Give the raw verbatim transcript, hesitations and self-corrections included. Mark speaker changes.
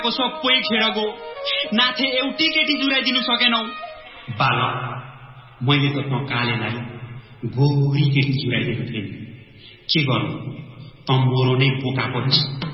Speaker 1: सबै खेर गो नाथे एउटी केटी जुराइदिनु सकेनौ।
Speaker 2: बालक, मैले त त कालेलाई गोरी केटी जुराइदिएको थिएँ। के गर्नु, त मोरो नै बोका परिस्।